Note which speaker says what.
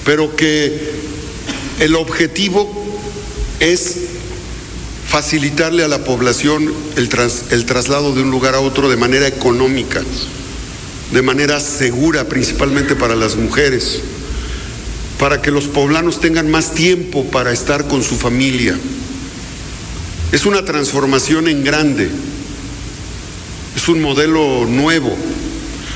Speaker 1: pero que el objetivo es facilitarle a la población el traslado de un lugar a otro de manera económica, de manera segura, principalmente para las mujeres, para que los poblanos tengan más tiempo para estar con su familia. Es una transformación en grande, es un modelo nuevo.